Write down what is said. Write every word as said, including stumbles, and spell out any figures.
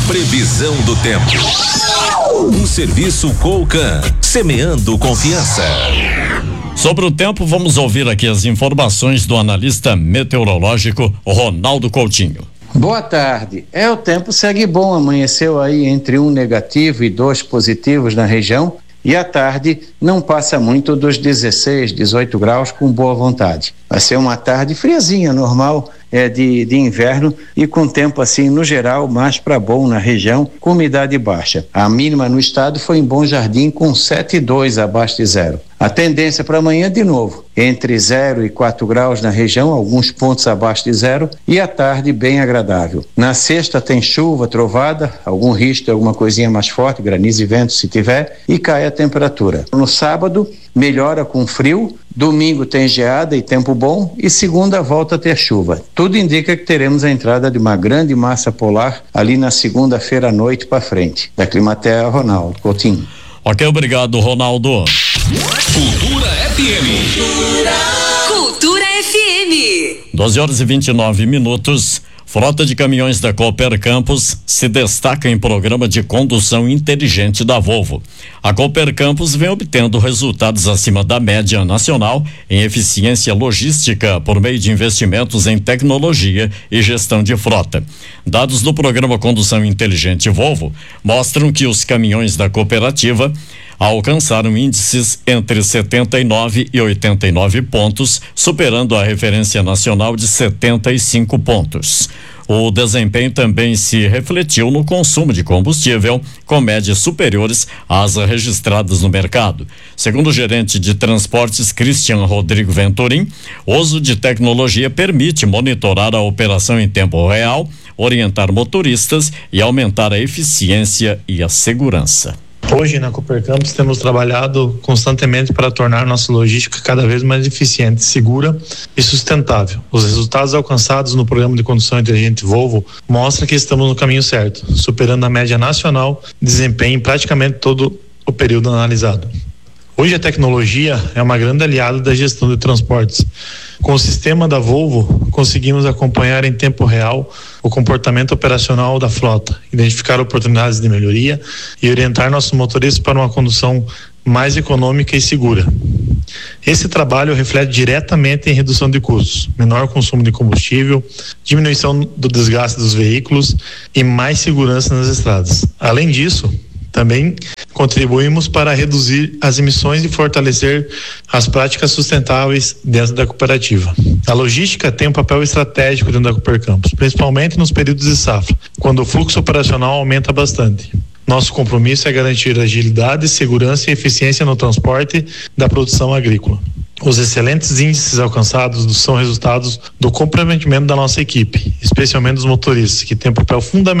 Previsão do tempo. Um serviço Colcan, semeando confiança. Sobre o tempo, vamos ouvir aqui as informações do analista meteorológico Ronaldo Coutinho. Boa tarde. É, o tempo segue bom. Amanheceu aí entre um negativo e dois positivos na região. E à tarde não passa muito dos dezesseis, dezoito graus com boa vontade. Vai ser uma tarde friazinha, normal, é, de, de inverno e com tempo assim, no geral, mais para bom na região, com umidade baixa. A mínima no estado foi em Bom Jardim com sete vírgula dois abaixo de zero. A tendência para amanhã, de novo, entre zero e quatro graus na região, alguns pontos abaixo de zero, e à tarde bem agradável. Na sexta tem chuva, trovada, algum risco, alguma coisinha mais forte, granizo e vento se tiver, e cai a temperatura. No sábado, melhora com frio, domingo tem geada e tempo bom, e segunda volta a ter chuva. Tudo indica que teremos a entrada de uma grande massa polar ali na segunda-feira à noite para frente. Da Climaterra, Ronaldo Coutinho. Ok, obrigado, Ronaldo. Cultura F M. Cultura, Cultura F M. doze horas e vinte e nove minutos. Frota de caminhões da Cooper Campos se destaca em programa de condução inteligente da Volvo. A Cooper Campos vem obtendo resultados acima da média nacional em eficiência logística por meio de investimentos em tecnologia e gestão de frota. Dados do programa Condução Inteligente Volvo mostram que os caminhões da cooperativa alcançaram índices entre setenta e nove e oitenta e nove pontos, superando a referência nacional de setenta e cinco pontos. O desempenho também se refletiu no consumo de combustível, com médias superiores às registradas no mercado. Segundo o gerente de transportes Cristian Rodrigo Venturim, o uso de tecnologia permite monitorar a operação em tempo real, orientar motoristas e aumentar a eficiência e a segurança. Hoje na Cooper Campos temos trabalhado constantemente para tornar nossa logística cada vez mais eficiente, segura e sustentável. Os resultados alcançados no programa de condução inteligente Volvo mostram que estamos no caminho certo, superando a média nacional de desempenho em praticamente todo o período analisado. Hoje a tecnologia é uma grande aliada da gestão de transportes. Com o sistema da Volvo, conseguimos acompanhar em tempo real o comportamento operacional da frota, identificar oportunidades de melhoria e orientar nossos motoristas para uma condução mais econômica e segura. Esse trabalho reflete diretamente em redução de custos, menor consumo de combustível, diminuição do desgaste dos veículos e mais segurança nas estradas. Além disso, também contribuímos para reduzir as emissões e fortalecer as práticas sustentáveis dentro da cooperativa. A logística tem um papel estratégico dentro da Cooper Campos, principalmente nos períodos de safra, quando o fluxo operacional aumenta bastante. Nosso compromisso é garantir agilidade, segurança e eficiência no transporte da produção agrícola. Os excelentes índices alcançados são resultados do comprometimento da nossa equipe, especialmente dos motoristas, que têm um papel fundamental